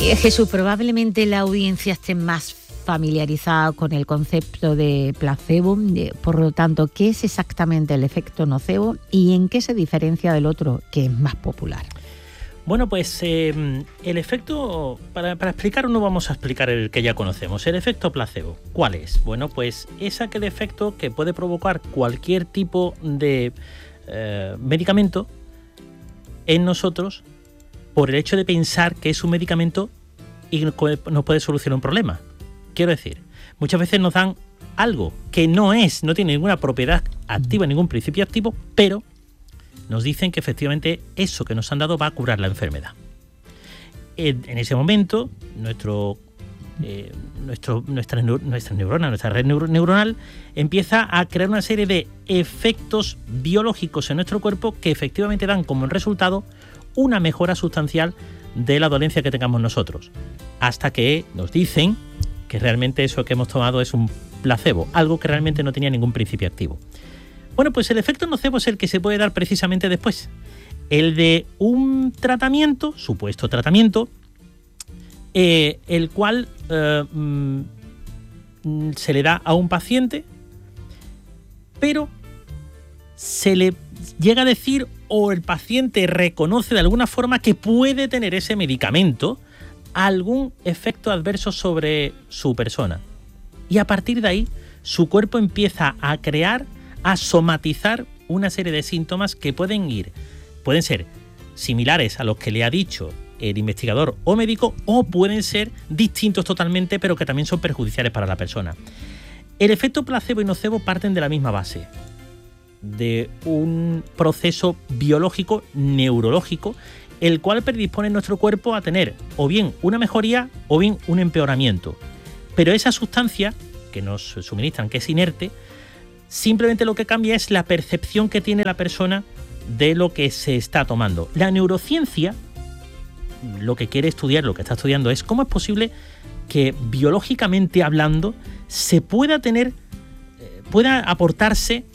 Jesús, probablemente la audiencia esté más familiarizada con el concepto de placebo. Por lo tanto, ¿qué es exactamente el efecto nocebo y en qué se diferencia del otro, que es más popular? Bueno, pues el efecto, para explicarlo, no vamos a explicar el que ya conocemos. El efecto placebo, ¿cuál es? Bueno, pues es aquel efecto que puede provocar cualquier tipo de medicamento en nosotros por el hecho de pensar que es un medicamento y nos puede solucionar un problema. Quiero decir, muchas veces nos dan algo que no tiene ninguna propiedad activa, ningún principio activo, pero nos dicen que efectivamente eso que nos han dado va a curar la enfermedad. En ese momento, nuestra neurona, nuestra red neuronal, empieza a crear una serie de efectos biológicos en nuestro cuerpo que efectivamente dan como resultado una mejora sustancial de la dolencia que tengamos nosotros, hasta que nos dicen que realmente eso que hemos tomado es un placebo, algo que realmente no tenía ningún principio activo. Bueno, pues el efecto nocebo es el que se puede dar precisamente después, el de un tratamiento, supuesto tratamiento, el cual se le da a un paciente, pero se le llega a decir, o el paciente reconoce de alguna forma, que puede tener ese medicamento algún efecto adverso sobre su persona. Y a partir de ahí, su cuerpo empieza a crear, a somatizar una serie de síntomas que pueden ser similares a los que le ha dicho el investigador o médico, o pueden ser distintos totalmente, pero que también son perjudiciales para la persona. El efecto placebo y nocebo parten de la misma base, de un proceso biológico, neurológico, el cual predispone nuestro cuerpo a tener o bien una mejoría o bien un empeoramiento. Pero esa sustancia que nos suministran, que es inerte, simplemente lo que cambia es la percepción que tiene la persona de lo que se está tomando. La neurociencia lo que quiere estudiar, lo que está estudiando, es cómo es posible que biológicamente hablando se pueda aportarse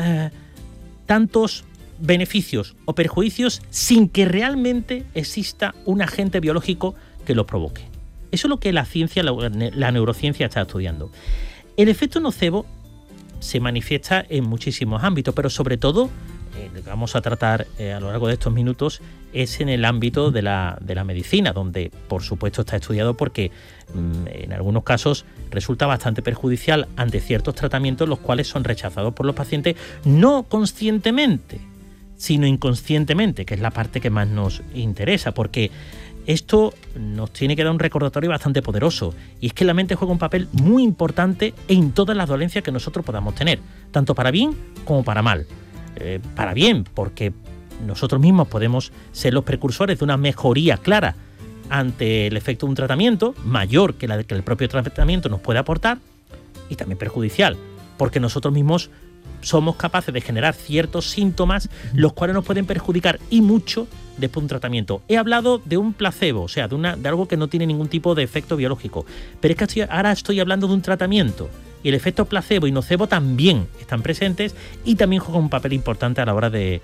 tantos beneficios o perjuicios sin que realmente exista un agente biológico que los provoque. Eso es lo que la neurociencia está estudiando. El efecto nocebo se manifiesta en muchísimos ámbitos, pero sobre todo, lo que vamos a tratar a lo largo de estos minutos, es en el ámbito de la medicina, donde por supuesto está estudiado porque en algunos casos resulta bastante perjudicial ante ciertos tratamientos, los cuales son rechazados por los pacientes, no conscientemente, sino inconscientemente, que es la parte que más nos interesa, porque esto nos tiene que dar un recordatorio bastante poderoso, y es que la mente juega un papel muy importante en todas las dolencias que nosotros podamos tener, tanto para bien como para mal. Para bien, porque nosotros mismos podemos ser los precursores de una mejoría clara ante el efecto de un tratamiento, mayor que la que el propio tratamiento nos puede aportar, y también perjudicial, porque nosotros mismos somos capaces de generar ciertos síntomas los cuales nos pueden perjudicar, y mucho, después de un tratamiento. He hablado de un placebo, o sea, de algo que no tiene ningún tipo de efecto biológico, pero es que ahora estoy hablando de un tratamiento, y el efecto placebo y nocebo también están presentes y también juegan un papel importante a la hora de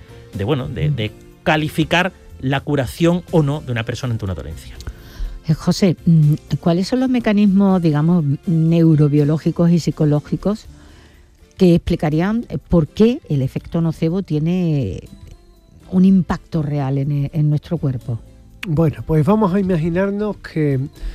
calificar la curación o no de una persona ante una dolencia. José, ¿cuáles son los mecanismos, digamos, neurobiológicos y psicológicos que explicarían por qué el efecto nocebo tiene un impacto real en nuestro cuerpo? Bueno, pues vamos a imaginarnos que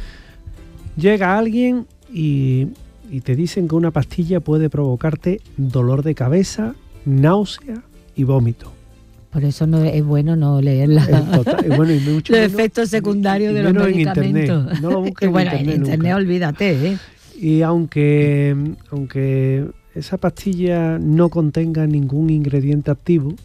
llega alguien y te dicen que una pastilla puede provocarte dolor de cabeza, náusea y vómito. Por eso no es bueno no leer los efectos secundarios de los medicamentos. Internet. No lo busques en internet nunca. Olvídate, ¿eh? Y aunque esa pastilla no contenga ningún ingrediente activo,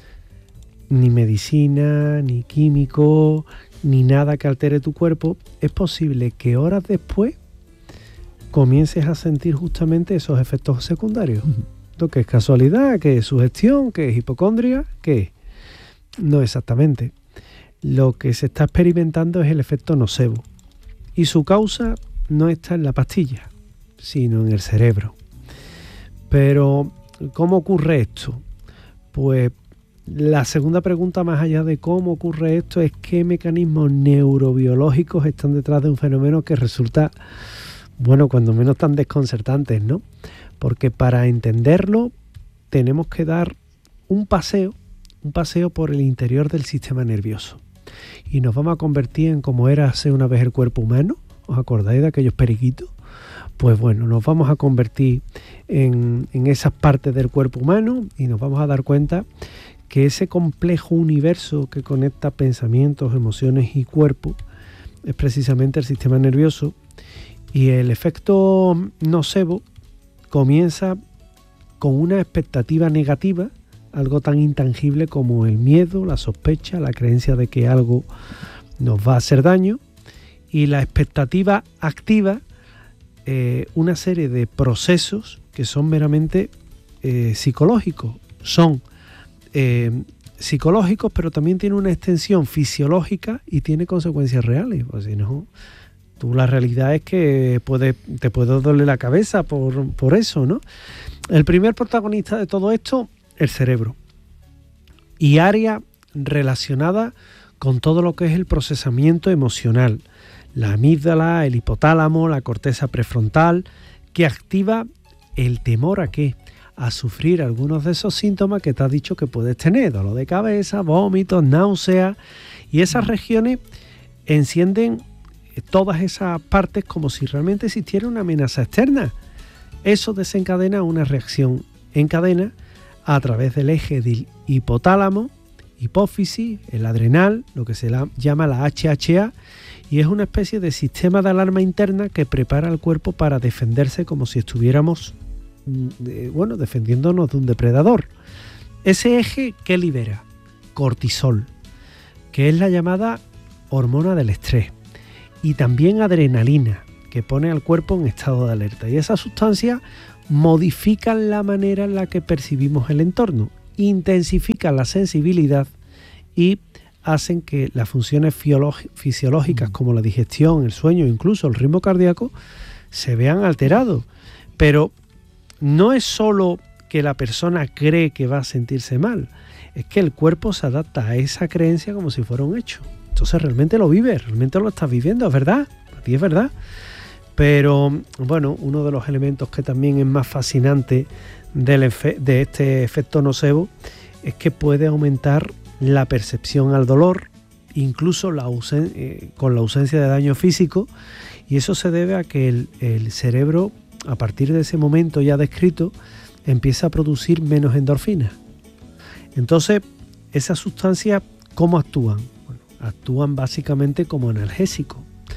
ni medicina, ni químico, ni nada que altere tu cuerpo, es posible que horas después comiences a sentir justamente esos efectos secundarios. ¿Qué es casualidad? ¿Qué es sugestión? ¿Qué es hipocondria? ¿Qué? No exactamente. Lo que se está experimentando es el efecto nocebo. Y su causa no está en la pastilla, sino en el cerebro. Pero, ¿cómo ocurre esto? Pues la segunda pregunta, más allá de cómo ocurre esto, es qué mecanismos neurobiológicos están detrás de un fenómeno que resulta, bueno, cuando menos tan desconcertantes, ¿no? Porque para entenderlo tenemos que dar un paseo por el interior del sistema nervioso. Y nos vamos a convertir en como era hace una vez el cuerpo humano. ¿Os acordáis de aquellos periquitos? Pues bueno, nos vamos a convertir en esas partes del cuerpo humano y nos vamos a dar cuenta que ese complejo universo que conecta pensamientos, emociones y cuerpo es precisamente el sistema nervioso, y el efecto nocebo comienza con una expectativa negativa, algo tan intangible como el miedo, la sospecha, la creencia de que algo nos va a hacer daño, y la expectativa activa, una serie de procesos que son meramente psicológicos. Son psicológicos, pero también tiene una extensión fisiológica y tiene consecuencias reales. Pues si no, la realidad es que te puede doler la cabeza por eso, ¿no? El primer protagonista de todo esto, el cerebro, y área relacionada con todo lo que es el procesamiento emocional, la amígdala, el hipotálamo, la corteza prefrontal, que activa el temor ¿a qué? A sufrir algunos de esos síntomas que te has dicho que puedes tener, dolor de cabeza, vómitos, náuseas, y esas regiones encienden todas esas partes como si realmente existiera una amenaza externa. Eso desencadena una reacción en cadena a través del eje del hipotálamo, hipófisis, el adrenal, lo que se llama la HHA, y es una especie de sistema de alarma interna que prepara al cuerpo para defenderse como si estuviéramos defendiéndonos de un depredador. Ese eje, ¿qué libera? Cortisol, que es la llamada hormona del estrés, y también adrenalina, que pone al cuerpo en estado de alerta, y esas sustancias modifican la manera en la que percibimos el entorno, intensifican la sensibilidad y hacen que las funciones fisiológicas como la digestión, el sueño, incluso el ritmo cardíaco, se vean alterados. Pero no es solo que la persona cree que va a sentirse mal, es que el cuerpo se adapta a esa creencia como si fuera un hecho. Entonces realmente lo vives, realmente lo estás viviendo, es verdad, para ti es verdad. Pero bueno, uno de los elementos que también es más fascinante de este efecto nocebo es que puede aumentar la percepción al dolor, incluso con la ausencia de daño físico, y eso se debe a que el cerebro, a partir de ese momento ya descrito, empieza a producir menos endorfinas. Entonces, esas sustancias, ¿cómo actúan? Bueno, actúan básicamente como analgésicos,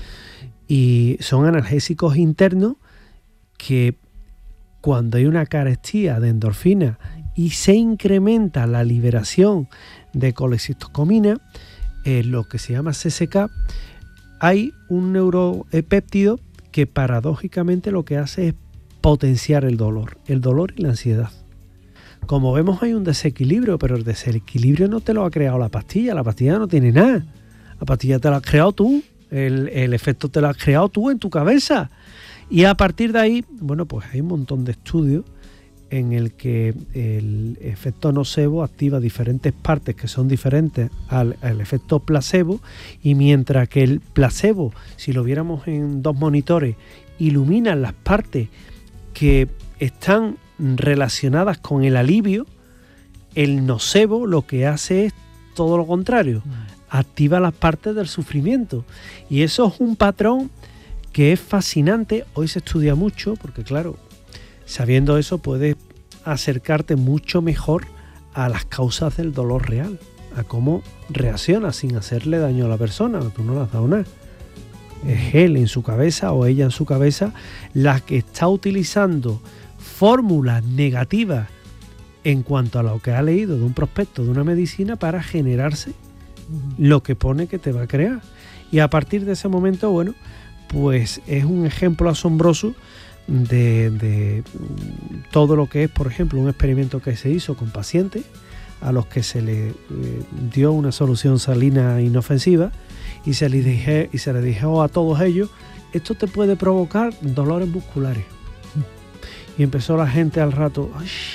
y son analgésicos internos que cuando hay una carestía de endorfina y se incrementa la liberación de colecistocomina, lo que se llama CCK, hay un neuropéptido que paradójicamente lo que hace es potenciar el dolor y la ansiedad. Como vemos, hay un desequilibrio, pero el desequilibrio no te lo ha creado la pastilla no tiene nada. La pastilla te la has creado tú, el efecto te lo has creado tú en tu cabeza. Y a partir de ahí, bueno, pues hay un montón de estudios en el que el efecto nocebo activa diferentes partes que son diferentes al efecto placebo, y mientras que el placebo, si lo viéramos en dos monitores, ilumina las partes que están relacionadas con el alivio, el nocebo lo que hace es todo lo contrario, activa las partes del sufrimiento. Y eso es un patrón que es fascinante. Hoy se estudia mucho porque, claro, sabiendo eso puedes acercarte mucho mejor a las causas del dolor real, a cómo reacciona sin hacerle daño a la persona. Tú no le has dado nada. Es él en su cabeza o ella en su cabeza la que está utilizando fórmulas negativas en cuanto a lo que ha leído de un prospecto de una medicina para generarse lo que pone que te va a crear. Y a partir de ese momento, bueno, pues es un ejemplo asombroso de todo lo que es, por ejemplo, un experimento que se hizo con pacientes a los que se le dio una solución salina inofensiva y se les dijo a todos ellos: esto te puede provocar dolores musculares. Y empezó la gente al rato: ay,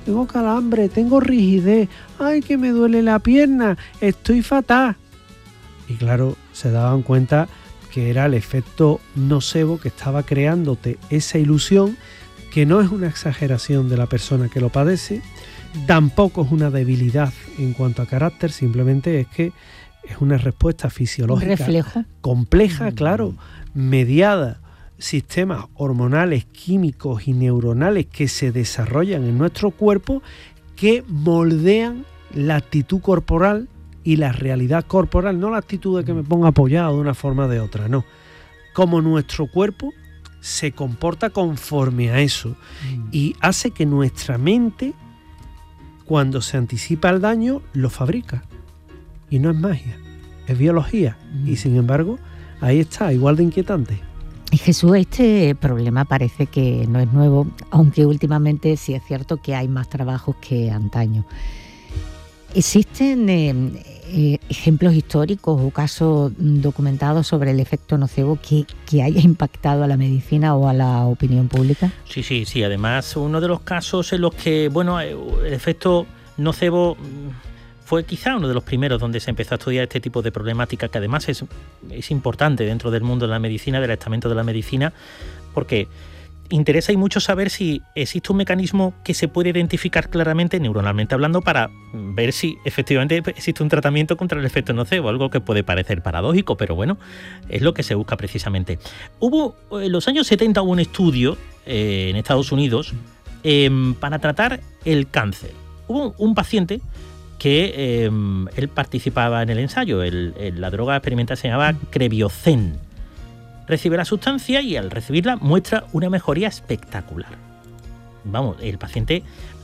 tengo calambre, tengo rigidez, ay, que me duele la pierna, estoy fatal. Y claro, se daban cuenta que era el efecto nocebo que estaba creándote esa ilusión, que no es una exageración de la persona que lo padece, tampoco es una debilidad en cuanto a carácter, simplemente es que es una respuesta fisiológica reflejo compleja, claro, mediada, sistemas hormonales, químicos y neuronales que se desarrollan en nuestro cuerpo, que moldean la actitud corporal y la realidad corporal, no la actitud de que me ponga apoyado de una forma o de otra, no. Como nuestro cuerpo se comporta conforme a eso y hace que nuestra mente, cuando se anticipa al daño, lo fabrica. Y no es magia, es biología. Y sin embargo, ahí está, igual de inquietante. Y Jesús, este problema parece que no es nuevo, aunque últimamente sí es cierto que hay más trabajos que antaño. ¿Existen ejemplos históricos o casos documentados sobre el efecto nocebo que haya impactado a la medicina o a la opinión pública? Sí. Además, uno de los casos en los que, bueno, el efecto nocebo fue quizá uno de los primeros donde se empezó a estudiar este tipo de problemática, que además es importante dentro del mundo de la medicina, del estamento de la medicina, porque interesa y mucho saber si existe un mecanismo que se puede identificar claramente, neuronalmente hablando, para ver si efectivamente existe un tratamiento contra el efecto nocebo, algo que puede parecer paradójico, pero bueno, es lo que se busca precisamente. En los años 70 hubo un estudio en Estados Unidos para tratar el cáncer. Hubo un paciente que él participaba en el ensayo, la droga experimental se llamaba Creviozen. Recibe la sustancia y al recibirla muestra una mejoría espectacular. Vamos, el paciente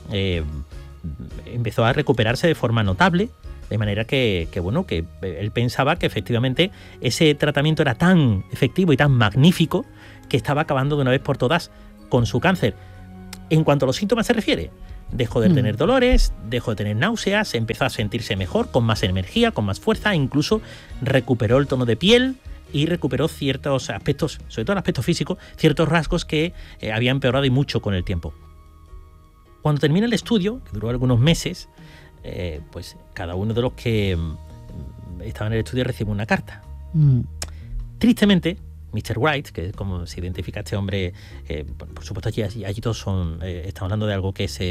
empezó a recuperarse de forma notable, de manera que él pensaba que efectivamente ese tratamiento era tan efectivo y tan magnífico que estaba acabando de una vez por todas con su cáncer. En cuanto a los síntomas se refiere, dejó de tener dolores, dejó de tener náuseas, empezó a sentirse mejor, con más energía, con más fuerza, incluso recuperó el tono de piel y recuperó ciertos aspectos, sobre todo el aspecto físico, ciertos rasgos que habían empeorado y mucho con el tiempo. Cuando termina el estudio, que duró algunos meses, pues cada uno de los que estaban en el estudio recibe una carta. Tristemente, Mr. White, que es como se identifica este hombre, por supuesto allí todos son, estamos hablando de algo que es,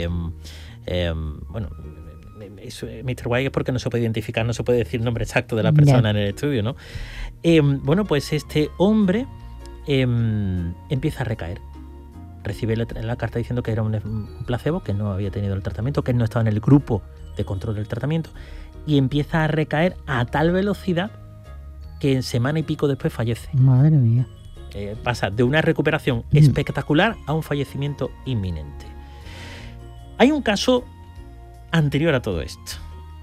Mr. White es porque no se puede identificar, no se puede decir el nombre exacto de la persona en el estudio, ¿no? Pues este hombre empieza a recaer. Recibe la carta diciendo que era un placebo, que no había tenido el tratamiento, que él no estaba en el grupo de control del tratamiento, y empieza a recaer a tal velocidad que en semana y pico después fallece. Madre mía. Pasa de una recuperación espectacular a un fallecimiento inminente. Hay un caso anterior a todo esto.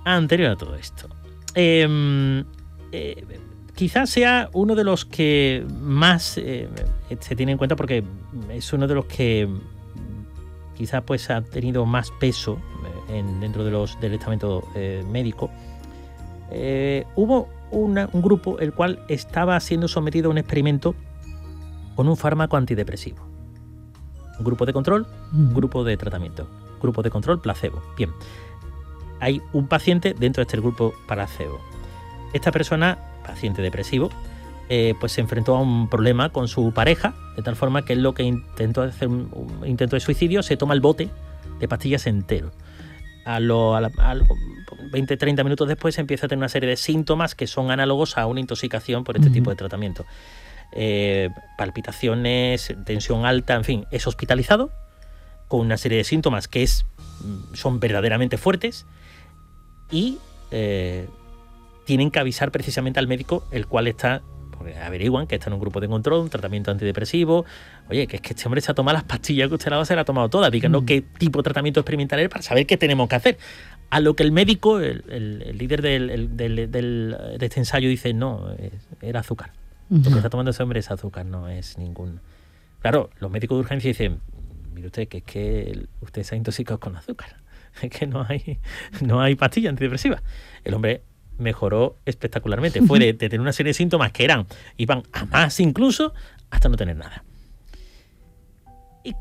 Quizás sea uno de los que más se tiene en cuenta, porque es uno de los que quizás pues ha tenido más peso dentro del estamento médico. Hubo un grupo el cual estaba siendo sometido a un experimento con un fármaco antidepresivo. Un grupo de control, un grupo de tratamiento. Grupo de control, placebo. Bien, hay un paciente dentro de este grupo placebo. Esta persona, paciente depresivo, pues se enfrentó a un problema con su pareja, de tal forma que él lo que intentó hacer un intento de suicidio, se toma el bote de pastillas entero. A 20-30 minutos después empieza a tener una serie de síntomas que son análogos a una intoxicación por este tipo de tratamiento. Palpitaciones, tensión alta, en fin, es hospitalizado con una serie de síntomas que son verdaderamente fuertes y tienen que avisar precisamente al médico, el cual está, porque averiguan que está en un grupo de control, un tratamiento antidepresivo. Oye, que es que este hombre se ha tomado las pastillas que usted se las ha tomado todas, díganos qué tipo de tratamiento experimental es para saber qué tenemos que hacer. A lo que el médico, el líder de este ensayo dice, no, era azúcar. Lo que está tomando ese hombre es azúcar, no es ningún... Claro, los médicos de urgencia dicen, mire usted, que es que usted se ha intoxicado con azúcar, es que no hay pastilla antidepresiva. El hombre mejoró espectacularmente, fue de tener una serie de síntomas que iban a más incluso, hasta no tener nada. Es que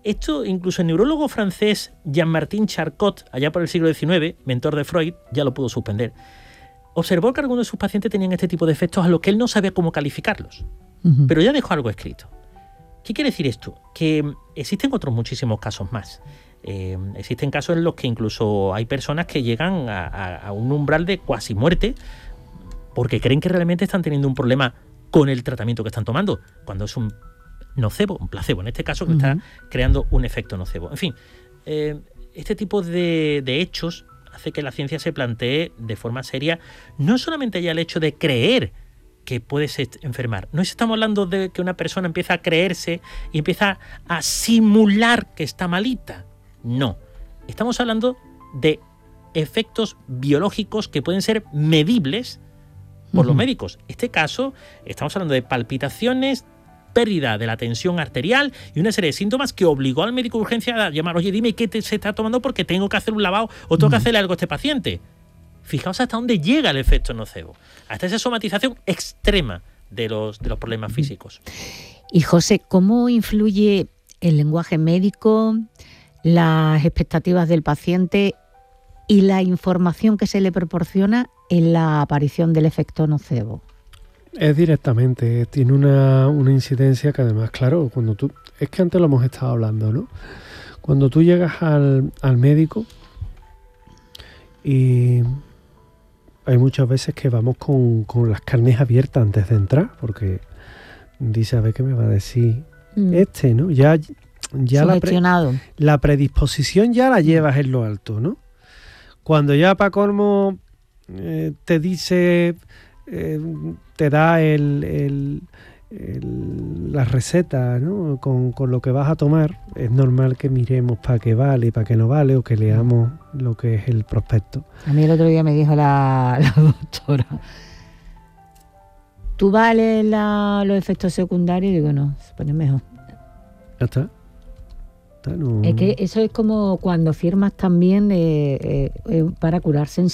Esto incluso el neurólogo francés Jean-Martin Charcot, allá por el siglo XIX, mentor de Freud, ya lo pudo suspender, observó que algunos de sus pacientes tenían este tipo de efectos a los que él no sabía cómo calificarlos, pero ya dejó algo escrito. ¿Qué quiere decir esto? Que existen otros muchísimos casos más. Existen casos en los que incluso hay personas que llegan a un umbral de cuasi muerte porque creen que realmente están teniendo un problema con el tratamiento que están tomando, cuando es un nocebo, un placebo, en este caso, que está creando un efecto nocebo. En fin, este tipo de hechos hace que la ciencia se plantee de forma seria no solamente ya el hecho de creer que puedes enfermar. No estamos hablando de que una persona empieza a creerse y empieza a simular que está malita. No. Estamos hablando de efectos biológicos que pueden ser medibles por los médicos. En este caso, estamos hablando de palpitaciones, pérdida de la tensión arterial y una serie de síntomas que obligó al médico de urgencia a llamar: oye, dime qué se está tomando porque tengo que hacer un lavado o tengo que hacerle algo a este paciente. Fijaos hasta dónde llega el efecto nocebo, hasta esa somatización extrema de los problemas físicos. Y José, ¿cómo influye el lenguaje médico, las expectativas del paciente y la información que se le proporciona en la aparición del efecto nocebo? Es directamente, tiene una incidencia que además, claro, cuando tú... Es que antes lo hemos estado hablando, ¿no? Cuando tú llegas al médico y hay muchas veces que vamos con las carnes abiertas antes de entrar, porque dice, a ver qué me va a decir ¿no? Ya la predisposición ya la llevas en lo alto, ¿no? Cuando ya para colmo te dice, te da la receta, ¿no? Con lo que vas a tomar, es normal que miremos para qué vale y para qué no vale, o que leamos lo que es el prospecto. A mí el otro día me dijo la doctora: ¿tú vales los efectos secundarios? Y digo, no, se pone mejor. Ya está. No. Es que eso es como cuando firmas también para curarse en